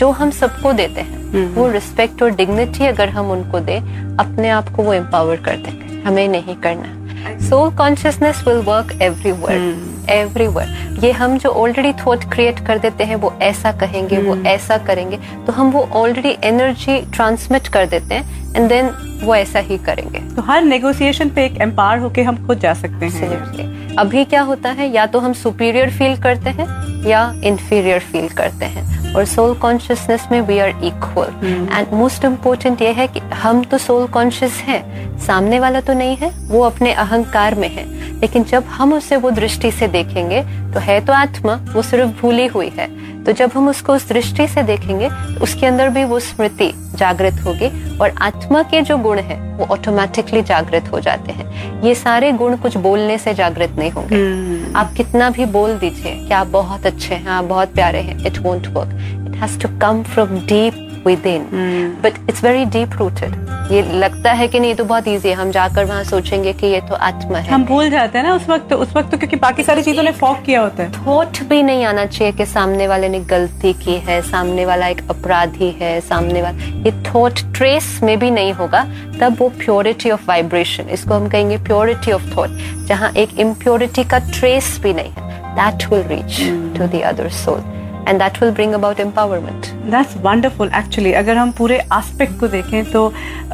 जो हम सबको देते हैं, वो रिस्पेक्ट और डिग्निटी अगर हम उनको दें, अपने आप को वो एम्पावर कर देंगे, हमें नहीं करना। Soul consciousness will work everywhere. ये हम जो ऑलरेडी थॉट क्रिएट कर देते हैं, वो ऐसा कहेंगे, वो ऐसा करेंगे, तो हम वो ऑलरेडी एनर्जी ट्रांसमिट कर देते हैं एंड देन वो ऐसा ही करेंगे। तो हर नेगोशिएशन पे एक एम्पावर होके हम खुद जा सकते हैं। अभी क्या होता है, या तो हम सुपीरियर फील करते हैं या इंफीरियर फील करते हैं, और सोल कॉन्शियसनेस में we are equal. And most important ये है कि हम तो सोल कॉन्शियस हैं, सामने वाला तो नहीं है, वो अपने अहंकार में है, लेकिन जब हम उसे वो दृष्टि से देखेंगे तो है तो आत्मा, वो सिर्फ भूली हुई है। तो जब हम उसको उस दृष्टि से देखेंगे तो उसके अंदर भी वो स्मृति जागृत होगी, और आत्मा के जो गुण हैं वो ऑटोमेटिकली जागृत हो जाते हैं। ये सारे गुण कुछ बोलने से जागृत नहीं होंगे। आप कितना भी बोल दीजिए कि आप बहुत अच्छे हैं, आप बहुत प्यारे हैं, it won't work. It has to come from deep within, but it's very deep rooted. ये लगता है कि नहीं तो बहुत इजी है, हम जाकर वहाँ सोचेंगे कि ये तो आत्मा है, हम भूल जाते हैं ना उस वक्त तो क्योंकि बाकी सारी चीजों ने फॉग किया होता है। थॉट भी नहीं आना चाहिए कि सामने वाले ने गलती की है, सामने वाला एक अपराधी है, सामने वाला, ये थॉट ट्रेस में भी नहीं होगा, तब वो प्योरिटी ऑफ वाइब्रेशन, इसको हम कहेंगे प्योरिटी ऑफ थॉट, जहाँ एक इम्प्योरिटी का ट्रेस भी नहीं है, that will reach to the other soul. And that will bring about empowerment. That's wonderful actually. अगर हम पूरे एस्पेक्ट को देखें तो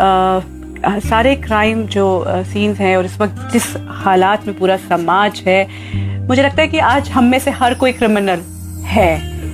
सारे क्राइम जो सीन्स हैं और इस वक्त जिस हालात में पूरा समाज है, मुझे लगता है कि आज हम में से हर कोई क्रिमिनल है।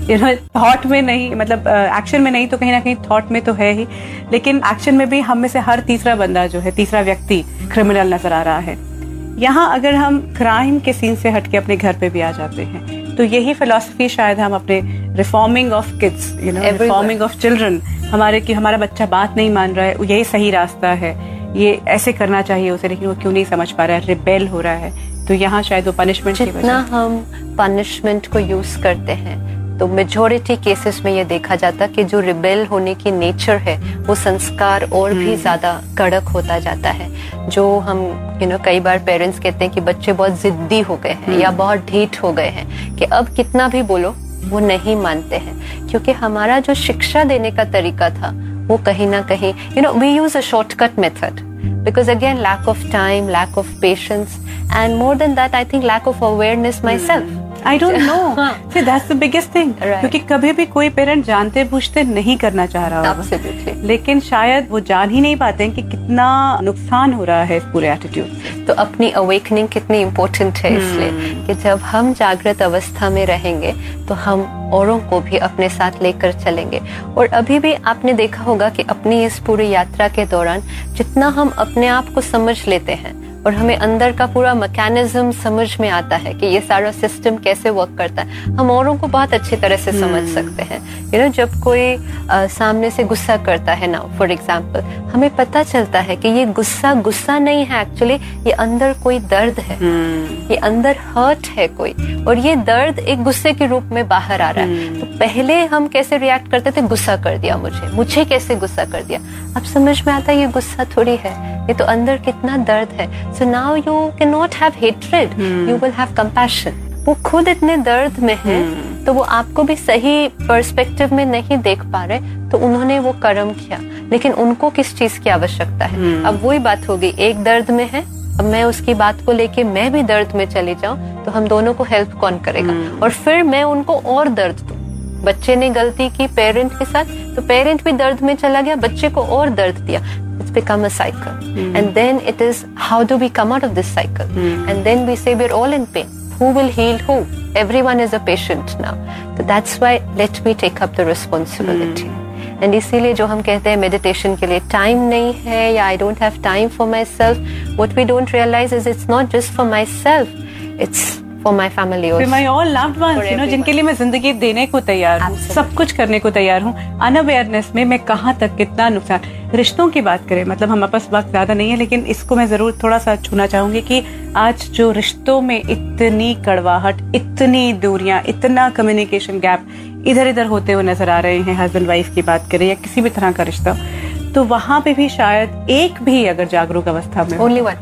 थॉट में नहीं, मतलब एक्शन में नहीं तो कहीं ना कहीं थॉट में तो है ही, लेकिन एक्शन में भी हम में से हर तीसरा बंदा जो है, तीसरा व्यक्ति क्रिमिनल नजर आ रहा है। यहाँ अगर हम क्राइम के सीन से हटके अपने घर पे भी आ जाते हैं, तो यही फिलॉसफी शायद हम अपने reforming of kids, reforming of children, हमारे कि हमारा बच्चा बात नहीं मान रहा है, यही सही रास्ता है, ये ऐसे करना चाहिए उसे, लेकिन वो क्यों नहीं समझ पा रहा है, रिबेल हो रहा है, तो यहाँ शायद वो पनिशमेंट की वजह। जितना हम पनिशमेंट को यूज करते हैं, तो मेजॉरिटी केसेस में ये देखा जाता कि जो रिबेल होने की नेचर है, वो संस्कार और भी ज्यादा कड़क होता जाता है। जो हम कई बार पेरेंट्स कहते हैं कि बच्चे बहुत जिद्दी हो गए हैं या बहुत ढीठ हो गए हैं, कि अब कितना भी बोलो वो नहीं मानते हैं, क्योंकि हमारा जो शिक्षा देने का तरीका था वो कहीं ना कहीं we use a shortcut method, because again lack of time, lack of patience, and more than that I think lack of awareness myself. I don't know. See, that's the biggest thing. Right. क्योंकि कभी भी कोई parent जानते बूझते नहीं करना चाह रहा होगा। Absolutely. लेकिन शायद वो जान ही नहीं पाते हैं कि कितना नुकसान हो रहा है इस पूरे एटीट्यूड से। तो अपनी अवेकनिंग कितनी इम्पोर्टेंट है, इसलिए कि जब हम जागृत अवस्था में रहेंगे तो हम औरों को भी अपने साथ लेकर चलेंगे। और अभी भी आपने देखा होगा कि अपनी इस पूरी यात्रा के दौरान जितना हम अपने आप को समझ लेते हैं और हमें अंदर का पूरा मैकेनिज्म समझ में आता है कि ये सारा सिस्टम कैसे वर्क करता है, हम औरों को बहुत अच्छी तरह से समझ सकते हैं। जब कोई सामने से गुस्सा करता है ना, फॉर एग्जाम्पल, हमें पता चलता है कि ये गुस्सा नहीं है, एक्चुअली ये अंदर कोई दर्द है, ये अंदर हर्ट है कोई, और ये दर्द एक गुस्से के रूप में बाहर आ रहा है। तो पहले हम कैसे रिएक्ट करते थे, गुस्सा कर दिया, मुझे कैसे गुस्सा कर दिया। अब समझ में आता है ये गुस्सा थोड़ी है, ये तो अंदर कितना दर्द है। So now you can not have hatred, you will have compassion. वो खुद इतने दर्द में है, तो वो आपको भी सही पर्सपेक्टिव में नहीं देख पा रहे, तो उन्होंने वो कर्म किया, लेकिन उनको किस चीज की आवश्यकता है। अब वही बात होगी, एक दर्द में है, अब मैं उसकी बात को लेके मैं भी दर्द में चली जाऊं, तो हम दोनों को हेल्प कौन करेगा, और फिर मैं उनको और दर्द दूं। बच्चे ने गलती की पेरेंट के साथ, तो पेरेंट भी दर्द में चला गया, बच्चे को और दर्द दिया। It's become a cycle. And then it is, how do we come out of this cycle? And then we say we're all in pain. Who will heal who? Everyone is a patient now. So that's why let me take up the responsibility. And इसीलिए जो हम कहते हैं meditation के लिए time नहीं है, या I don't have time for myself, what we don't realize is it's not just for myself, it's for my family also. For my all loved ones, जिनके लिए मैं जिंदगी देने को तैयार हूँ, सब कुछ करने को तैयार हूँ। अनअवेयरनेस में मैं कहाँ तक कितना नुकसान। रिश्तों की बात करें, मतलब हमारे पास वक्त ज्यादा नहीं है, लेकिन इसको मैं जरूर थोड़ा सा छूना चाहूंगी कि आज जो रिश्तों में इतनी कड़वाहट, इतनी दूरियां, इतना कम्युनिकेशन गैप इधर इधर होते हुए नजर आ रहे हैं, हस्बैंड वाइफ की बात करें या किसी भी तरह का रिश्ता, तो वहां पे भी शायद एक भी अगर जागरूक अवस्था में, only one,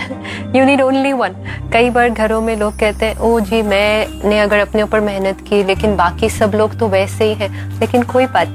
you need only one. कई बार घरों में लोग कहते हैं, ओ जी मैंने अगर अपने ऊपर मेहनत की, लेकिन बाकी सब लोग तो वैसे ही हैं, लेकिन कोई बात